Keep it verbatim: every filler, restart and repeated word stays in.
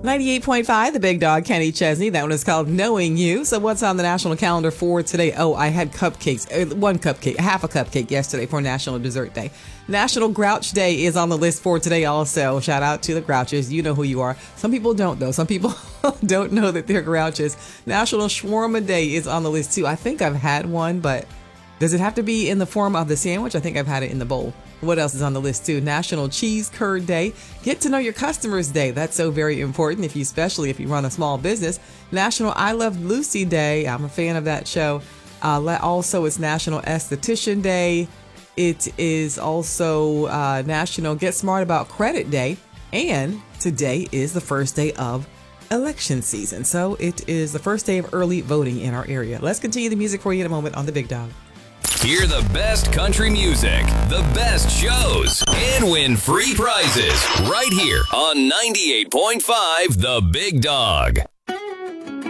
ninety-eight point five, the big dog, Kenny Chesney. That one is called Knowing You. So what's on the national calendar for today? Oh, I had cupcakes. Uh, one cupcake, half a cupcake yesterday for National Dessert Day. National Grouch Day is on the list for today also. Shout out to the Grouches. You know who you are. Some people don't, though. Some people don't know that they're Grouches. National Shawarma Day is on the list, too. I think I've had one, but does it have to be in the form of the sandwich? I think I've had it in the bowl. What else is on the list too? National Cheese Curd Day. Get to know your customers day. That's so very important, if you, especially if you run a small business. National I Love Lucy Day. I'm a fan of that show. Uh, also, it's National Esthetician Day. It is also uh, National Get Smart About Credit Day. And today is the first day of election season. So it is the first day of early voting in our area. Let's continue the music for you in a moment on The Big Dog. Hear the best country music, the best shows, and win free prizes right here on ninety-eight point five The Big Dog.